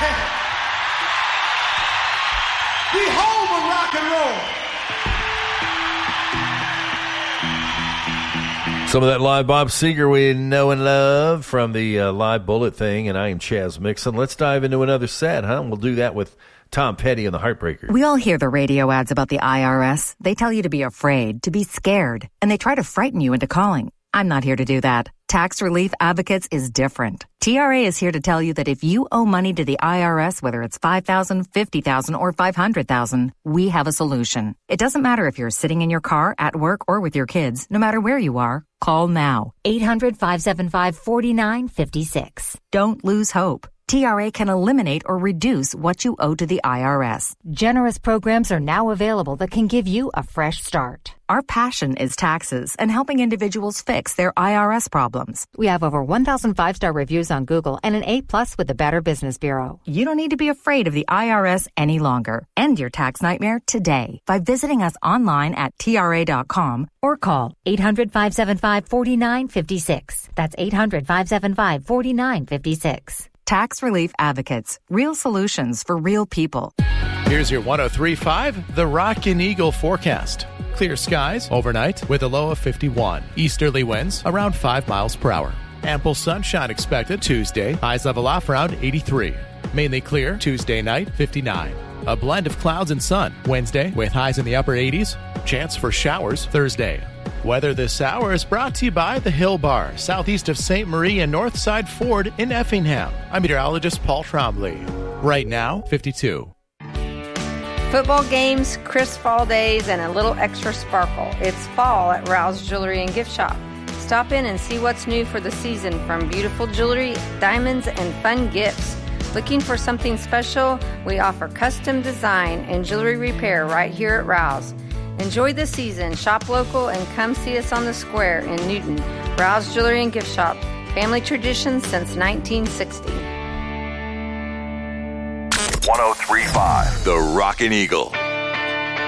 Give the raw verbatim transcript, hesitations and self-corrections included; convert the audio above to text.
The home of rock and roll. Some of that live Bob Seger we know and love from the uh, live Bullet thing, and I am Chaz Mixon. Let's dive into another set, huh? We'll do that with Tom Petty and the Heartbreakers. We all hear the radio ads about the I R S. They tell you to be afraid, to be scared, and they try to frighten you into calling. I'm not here to do that. Tax Relief Advocates is different. T R A is here to tell you that if you owe money to the I R S, whether it's five thousand dollars, fifty thousand dollars, or five hundred thousand dollars, we have a solution. It doesn't matter if you're sitting in your car, at work, or with your kids. No matter where you are, call now. eight hundred, five seven five, four nine five six. Don't lose hope. T R A can eliminate or reduce what you owe to the I R S. Generous programs are now available that can give you a fresh start. Our passion is taxes and helping individuals fix their I R S problems. We have over one thousand five-star reviews on Google and an A plus with the Better Business Bureau. You don't need to be afraid of the I R S any longer. End your tax nightmare today by visiting us online at T R A dot com or call eight hundred, five seven five, four nine five six. That's eight hundred, five seven five, four nine five six. Tax Relief Advocates. Real solutions for real people. Here's your one oh three point five, the Rockin' Eagle forecast. Clear skies overnight with a low of fifty-one. Easterly winds around five miles per hour. Ample sunshine expected Tuesday. Highs level off around eighty-three. Mainly clear Tuesday night, fifty-nine. A blend of clouds and sun Wednesday with highs in the upper eighties. Chance for showers Thursday. Weather this hour is brought to you by the Hill Bar, southeast of Saint Marie and Northside Ford in Effingham. I'm meteorologist Paul Trombley. Right now, fifty-two. Football games, crisp fall days, and a little extra sparkle. It's fall at Rouse Jewelry and Gift Shop. Stop in and see what's new for the season, from beautiful jewelry, diamonds, and fun gifts. Looking for something special? We offer custom design and jewelry repair right here at Rouse. Enjoy the season, shop local, and come see us on the square in Newton. Rouse Jewelry and Gift Shop. Family tradition since nineteen sixty. one oh three point five, the Rockin' Eagle.